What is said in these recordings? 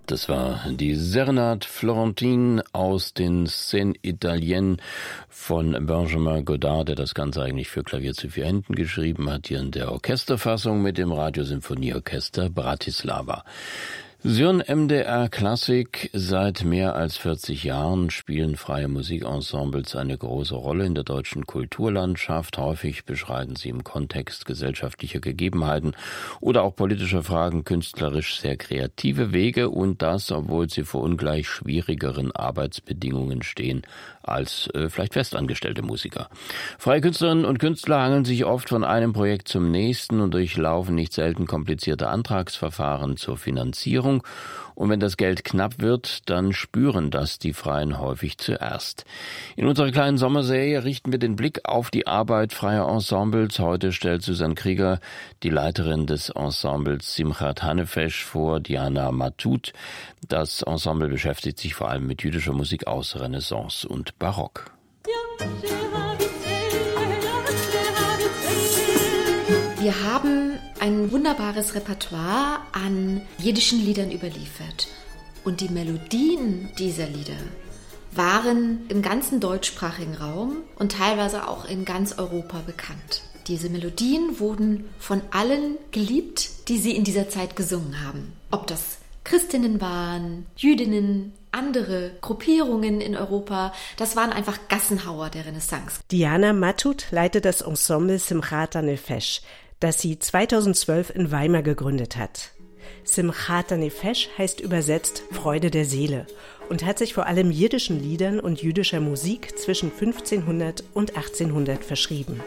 Das war die Serenade Florentine aus den Scènes Italiennes von Benjamin Godard, der das Ganze eigentlich für Klavier zu 4 Händen geschrieben hat, hier in der Orchesterfassung mit dem Radiosymphonieorchester Bratislava. Sie hören MDR Klassik. Seit mehr als 40 Jahren spielen freie Musikensembles eine große Rolle in der deutschen Kulturlandschaft. Häufig beschreiten sie im Kontext gesellschaftlicher Gegebenheiten oder auch politischer Fragen künstlerisch sehr kreative Wege, und das, obwohl sie vor ungleich schwierigeren Arbeitsbedingungen stehen als vielleicht festangestellte Musiker. Freie Künstlerinnen und Künstler hangeln sich oft von einem Projekt zum nächsten und durchlaufen nicht selten komplizierte Antragsverfahren zur Finanzierung. Und wenn das Geld knapp wird, dann spüren das die Freien häufig zuerst. In unserer kleinen Sommerserie richten wir den Blick auf die Arbeit freier Ensembles. Heute stellt Susanne Krieger, die Leiterin des Ensembles Simchat Hanefesh, vor, Diana Matut. Das Ensemble beschäftigt sich vor allem mit jüdischer Musik aus Renaissance und Barock. Wir haben ein wunderbares Repertoire an jiddischen Liedern überliefert. Und die Melodien dieser Lieder waren im ganzen deutschsprachigen Raum und teilweise auch in ganz Europa bekannt. Diese Melodien wurden von allen geliebt, die sie in dieser Zeit gesungen haben. Ob das Christinnen waren, Jüdinnen, andere Gruppierungen in Europa, das waren einfach Gassenhauer der Renaissance. Diana Matut leitet das Ensemble Simchat Hanefesh, das sie 2012 in Weimar gegründet hat. Simchat Hanefesh heißt übersetzt Freude der Seele und hat sich vor allem jiddischen Liedern und jüdischer Musik zwischen 1500 und 1800 verschrieben.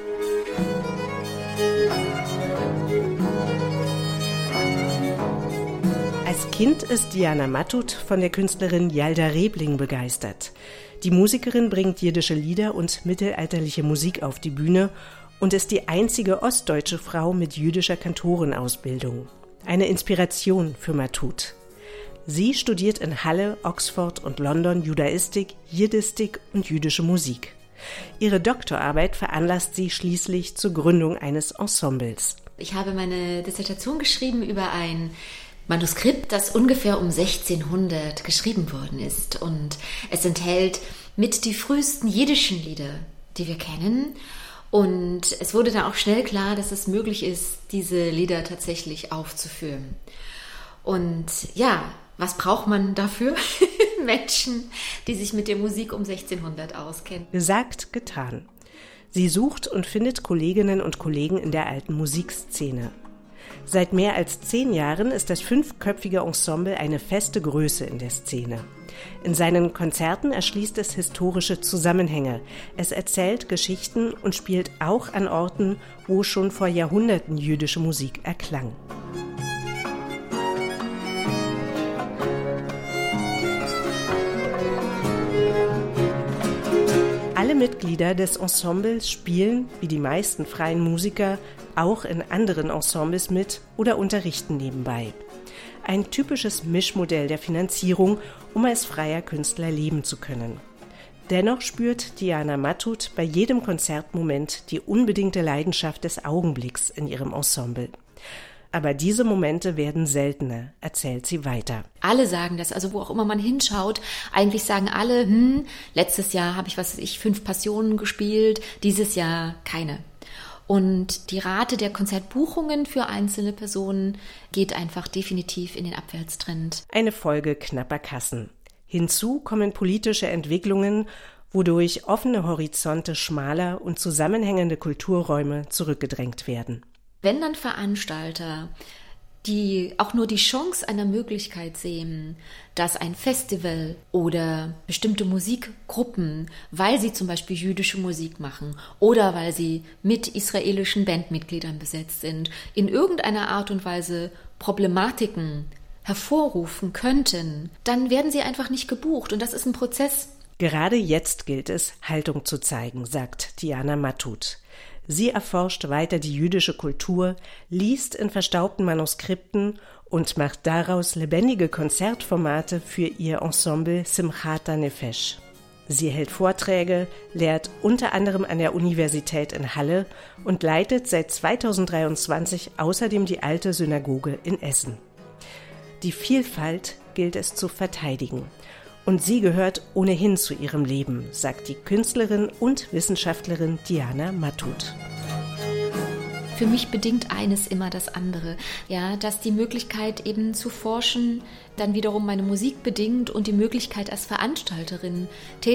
Als Kind ist Diana Matut von der Künstlerin Yalda Rebling begeistert. Die Musikerin bringt jiddische Lieder und mittelalterliche Musik auf die Bühne und ist die einzige ostdeutsche Frau mit jüdischer Kantorenausbildung. Eine Inspiration für Matut. Sie studiert in Halle, Oxford und London Judaistik, Jiddistik und jüdische Musik. Ihre Doktorarbeit veranlasst sie schließlich zur Gründung eines Ensembles. Ich habe meine Dissertation geschrieben über ein Manuskript, das ungefähr um 1600 geschrieben worden ist. Und es enthält mit die frühesten jiddischen Lieder, die wir kennen. Und es wurde dann auch schnell klar, dass es möglich ist, diese Lieder tatsächlich aufzuführen. Und ja, was braucht man dafür? Menschen, die sich mit der Musik um 1600 auskennen. Gesagt, getan. Sie sucht und findet Kolleginnen und Kollegen in der alten Musikszene. Seit mehr als 10 Jahren ist das 5-köpfige Ensemble eine feste Größe in der Szene. In seinen Konzerten erschließt es historische Zusammenhänge. Es erzählt Geschichten und spielt auch an Orten, wo schon vor Jahrhunderten jüdische Musik erklang. Alle Mitglieder des Ensembles spielen, wie die meisten freien Musiker, auch in anderen Ensembles mit oder unterrichten nebenbei. Ein typisches Mischmodell der Finanzierung, um als freier Künstler leben zu können. Dennoch spürt Diana Matut bei jedem Konzertmoment die unbedingte Leidenschaft des Augenblicks in ihrem Ensemble. Aber diese Momente werden seltener, erzählt sie weiter. Alle sagen das, also wo auch immer man hinschaut, eigentlich sagen alle, letztes Jahr habe ich, 5 Passionen gespielt, dieses Jahr keine. Und die Rate der Konzertbuchungen für einzelne Personen geht einfach definitiv in den Abwärtstrend. Eine Folge knapper Kassen. Hinzu kommen politische Entwicklungen, wodurch offene Horizonte schmaler und zusammenhängende Kulturräume zurückgedrängt werden. Wenn dann Veranstalter, die auch nur die Chance einer Möglichkeit sehen, dass ein Festival oder bestimmte Musikgruppen, weil sie zum Beispiel jüdische Musik machen oder weil sie mit israelischen Bandmitgliedern besetzt sind, in irgendeiner Art und Weise Problematiken hervorrufen könnten, dann werden sie einfach nicht gebucht. Und das ist ein Prozess. Gerade jetzt gilt es, Haltung zu zeigen, sagt Diana Matut. Sie erforscht weiter die jüdische Kultur, liest in verstaubten Manuskripten und macht daraus lebendige Konzertformate für ihr Ensemble Simchat Hanefesh. Sie hält Vorträge, lehrt unter anderem an der Universität in Halle und leitet seit 2023 außerdem die Alte Synagoge in Essen. Die Vielfalt, gilt es zu verteidigen. Und sie gehört ohnehin zu ihrem Leben, sagt die Künstlerin und Wissenschaftlerin Diana Mattut. Für mich bedingt eines immer das andere. Ja, dass die Möglichkeit eben zu forschen dann wiederum meine Musik bedingt und die Möglichkeit als Veranstalterin